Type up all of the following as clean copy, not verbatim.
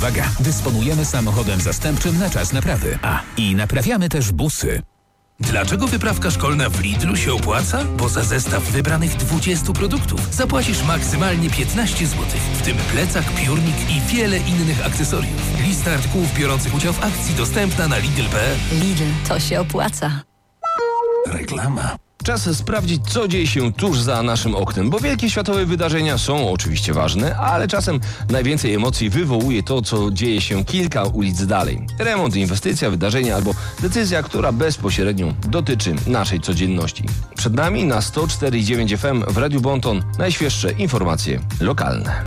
uwaga, dysponujemy samochodem zastępczym na czas naprawy. I naprawiamy też busy. Dlaczego wyprawka szkolna w Lidlu się opłaca? Bo za zestaw wybranych 20 produktów zapłacisz maksymalnie 15 zł. W tym plecak, piórnik i wiele innych akcesoriów. Lista artykułów biorących udział w akcji dostępna na Lidl.pl. Lidl, to się opłaca. Reklama. Czas sprawdzić, co dzieje się tuż za naszym oknem, bo wielkie światowe wydarzenia są oczywiście ważne, ale czasem najwięcej emocji wywołuje to, co dzieje się kilka ulic dalej. Remont, inwestycja, wydarzenie albo decyzja, która bezpośrednio dotyczy naszej codzienności. Przed nami na 104,9 FM w Radiu Bonton najświeższe informacje lokalne.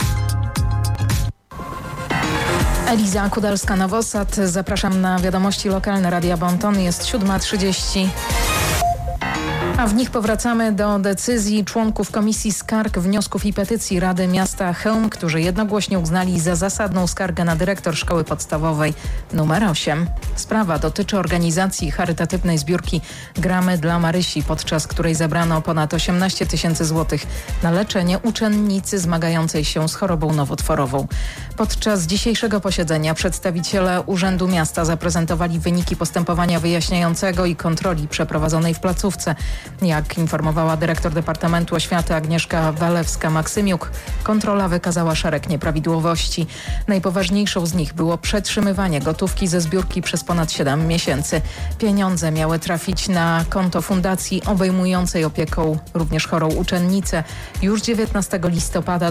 Eliza Kudalska-Nowosad, zapraszam na wiadomości lokalne Radia Bonton. Jest 7:30. A w nich powracamy do decyzji członków Komisji Skarg, Wniosków i Petycji Rady Miasta Chełm, którzy jednogłośnie uznali za zasadną skargę na dyrektor szkoły podstawowej nr 8. Sprawa dotyczy organizacji charytatywnej zbiórki Gramy dla Marysi, podczas której zebrano ponad 18 000 złotych na leczenie uczennicy zmagającej się z chorobą nowotworową. Podczas dzisiejszego posiedzenia przedstawiciele Urzędu Miasta zaprezentowali wyniki postępowania wyjaśniającego i kontroli przeprowadzonej w placówce. Jak informowała dyrektor Departamentu Oświaty Agnieszka Walewska-Maksymiuk, kontrola wykazała szereg nieprawidłowości. Najpoważniejszą z nich było przetrzymywanie gotówki ze zbiórki przez ponad 7 miesięcy. Pieniądze miały trafić na konto fundacji obejmującej opieką również chorą uczennicę. Już 19 listopada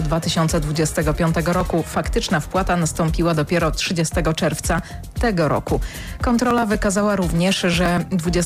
2025 roku faktyczna wpłata nastąpiła dopiero 30 czerwca tego roku. Kontrola wykazała również, że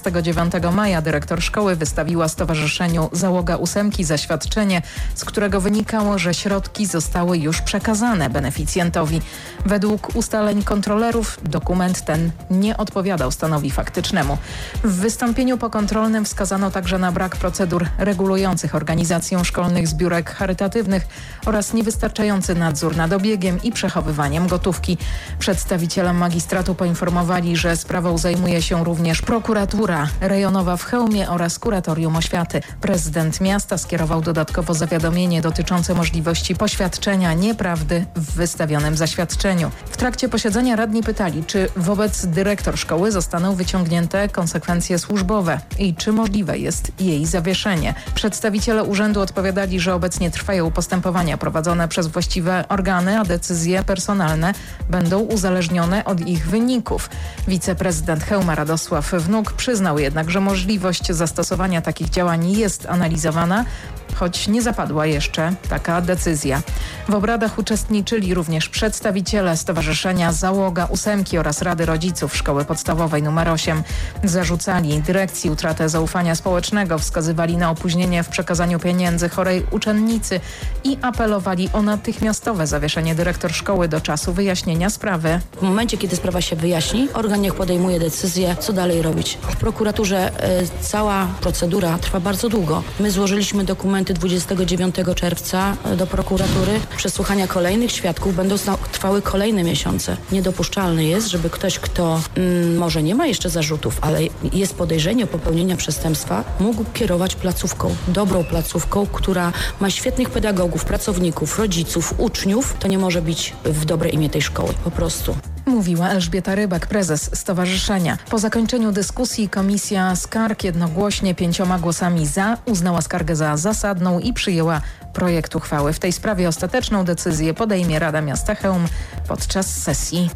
29 maja dyrektor szkoły wystawiła Stowarzyszeniu Załoga Ósemki zaświadczenie, z którego wynikało, że środki zostały już przekazane beneficjentowi. Według ustaleń kontrolerów dokument ten nie odpowiadał stanowi faktycznemu. W wystąpieniu pokontrolnym wskazano także na brak procedur regulujących organizację szkolnych zbiórek charytatywnych oraz niewystarczający nadzór nad obiegiem i przechowywaniem gotówki. Przedstawiciele magistratu poinformowali, że sprawą zajmuje się również prokuratura rejonowa w Chełmie oraz kuratorium oświaty. Prezydent miasta skierował dodatkowo zawiadomienie dotyczące możliwości poświadczenia nieprawdy w wystawionym zaświadczeniu. W trakcie posiedzenia radni pytali, czy wobec dyrektor szkoły zostaną wyciągnięte konsekwencje służbowe i czy możliwe jest jej zawieszenie. Przedstawiciele urzędu odpowiadali, że obecnie trwają postępowania prowadzone przez właściwe organy, a decyzje personalne będą uzależnione od ich wyników. Wiceprezydent Chełma Radosław Wnuk przyznał jednak, że możliwość zastosowania takich działań jest analizowana, choć nie zapadła jeszcze taka decyzja. W obradach uczestniczyli również przedstawiciele Stowarzyszenia Załoga Ósemki oraz Rady Rodziców Szkoły Podstawowej nr 8. Zarzucali dyrekcji utratę zaufania społecznego, wskazywali na opóźnienie w przekazaniu pieniędzy chorej uczennicy i apelowali o natychmiastowe zawieszenie dyrektor szkoły do czasu wyjaśnienia sprawy. W momencie, kiedy sprawa się wyjaśni, organ niech podejmuje decyzję, co dalej robić. W prokuraturze cała procedura trwa bardzo długo. My złożyliśmy dokumenty 29 czerwca do prokuratury. Przesłuchania kolejnych świadków będą trwały kolejne miesiące. Niedopuszczalne jest, żeby ktoś, kto może nie ma jeszcze zarzutów, ale jest podejrzenie o popełnienia przestępstwa, mógł kierować placówką, dobrą placówką, która ma świetnych pedagogów, pracowników, rodziców, uczniów. To nie może być w dobre imię tej szkoły, po prostu. Mówiła Elżbieta Rybak, prezes stowarzyszenia. Po zakończeniu dyskusji Komisja Skarg jednogłośnie 5 głosami za uznała skargę za zasadną i przyjęła projekt uchwały. W tej sprawie ostateczną decyzję podejmie Rada Miasta Chełm podczas sesji.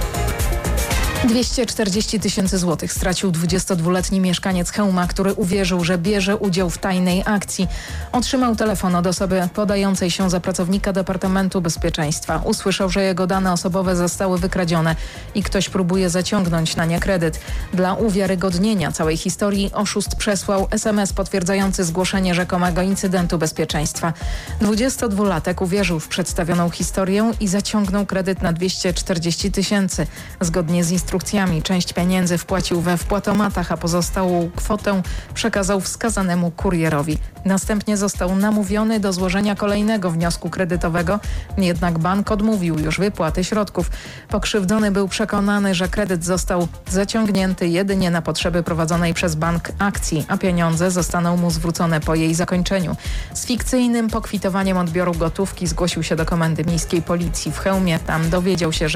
240 000 złotych stracił 22-letni mieszkaniec Chełma, który uwierzył, że bierze udział w tajnej akcji. Otrzymał telefon od osoby podającej się za pracownika Departamentu Bezpieczeństwa. Usłyszał, że jego dane osobowe zostały wykradzione i ktoś próbuje zaciągnąć na nie kredyt. Dla uwiarygodnienia całej historii oszust przesłał SMS potwierdzający zgłoszenie rzekomego incydentu bezpieczeństwa. 22-latek uwierzył w przedstawioną historię i zaciągnął kredyt na 240 000. Zgodnie z instrukcjami część pieniędzy wpłacił we wpłatomatach, a pozostałą kwotę przekazał wskazanemu kurierowi. Następnie został namówiony do złożenia kolejnego wniosku kredytowego, jednak bank odmówił już wypłaty środków. Pokrzywdzony był przekonany, że kredyt został zaciągnięty jedynie na potrzeby prowadzonej przez bank akcji, a pieniądze zostaną mu zwrócone po jej zakończeniu. Z fikcyjnym pokwitowaniem odbioru gotówki zgłosił się do Komendy Miejskiej Policji w Chełmie. Tam dowiedział się, że